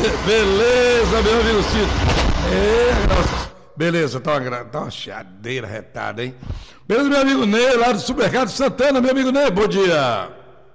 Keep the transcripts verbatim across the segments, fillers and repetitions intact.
Beleza, meu amigo Cito. É, nossa. Beleza, tá uma, tá uma chiadeira retada, hein? Beleza, meu amigo Ney, lá do Supermercado Santana. Meu amigo Ney, bom dia.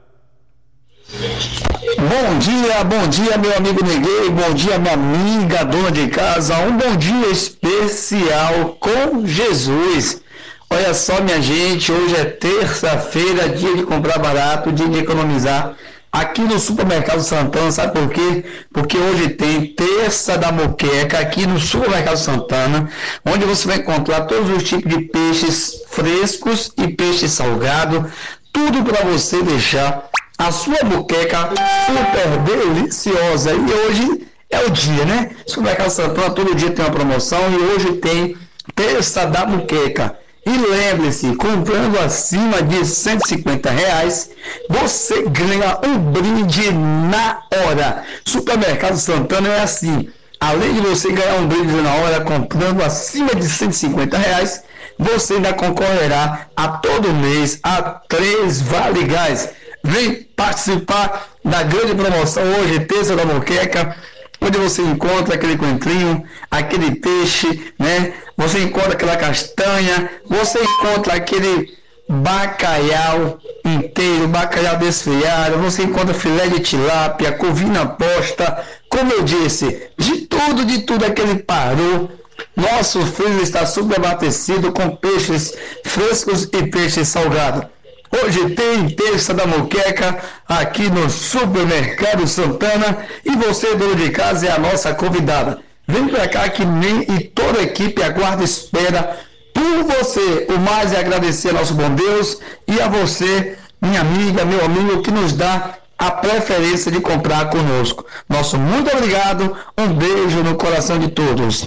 Bom dia, bom dia, meu amigo Neguei, bom dia, minha amiga dona de casa, um bom dia especial com Jesus. Olha só, minha gente, hoje é terça-feira, dia de comprar barato, dia de economizar. Aqui no Supermercado Santana, sabe por quê? Porque hoje tem Terça da Moqueca aqui no Supermercado Santana, onde você vai encontrar todos os tipos de peixes frescos e peixe salgado, tudo para você deixar a sua moqueca super deliciosa. E hoje é o dia, né? Supermercado Santana todo dia tem uma promoção e hoje tem Terça da Moqueca. E lembre-se, comprando acima de cento e cinquenta reais, você ganha um brinde na hora. Supermercado Santana é assim. Além de você ganhar um brinde na hora, comprando acima de cento e cinquenta reais, você ainda concorrerá a todo mês a três Vale Gás. Vem participar da grande promoção hoje, Terça da Moqueca, onde você encontra aquele coentrinho, aquele peixe, né? Você encontra aquela castanha, você encontra aquele bacalhau inteiro, bacalhau desfiado, você encontra filé de tilápia, covina posta, como eu disse, de tudo, de tudo aquele parou. Nosso freezer está super abastecido com peixes frescos e peixes salgados. Hoje tem Terça da Moqueca aqui no Supermercado Santana e você, dono de casa, é a nossa convidada. Vem pra cá que nem e toda a equipe aguarda e espera por você. O mais é agradecer ao nosso bom Deus e a você, minha amiga, meu amigo, que nos dá a preferência de comprar conosco. Nosso muito obrigado, um beijo no coração de todos.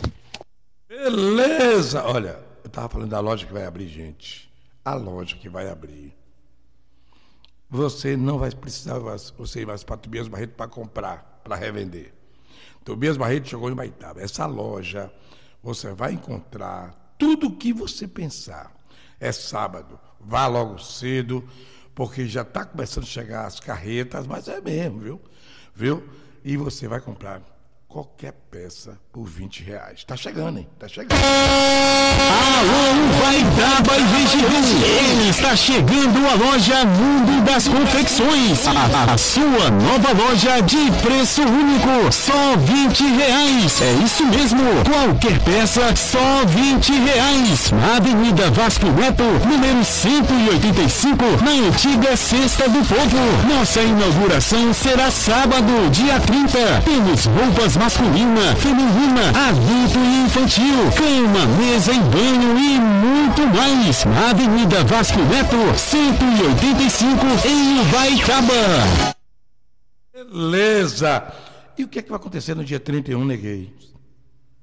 Beleza! Olha, eu tava falando da loja que vai abrir, gente. A loja que vai abrir. Você não vai precisar, você ir mais para Tobias Barreto para comprar, para revender. Tobias Barreto chegou em Baitaba. Essa loja, você vai encontrar tudo o que você pensar. É sábado, vá logo cedo, porque já está começando a chegar as carretas, mas é mesmo, viu? Viu? E você vai comprar qualquer peça por vinte reais. Está chegando, hein? Está chegando. Alô, Baitaba e região. Está chegando a loja Mundo das Confecções. A, a sua nova loja de preço único. Só vinte reais. É isso mesmo. Qualquer peça, só vinte reais. Na Avenida Vasco Neto, número cento e oitenta e cinco, na antiga Cesta do Povo. Nossa inauguração será sábado, dia trinta. Temos roupas masculina, feminina, adulto e infantil, cama, mesa e banho e muito mais. Na Avenida Vasco Neto, cento e oitenta e cinco, em Baitaba. Beleza. E o que é que vai acontecer no dia trinta e um, Neguei?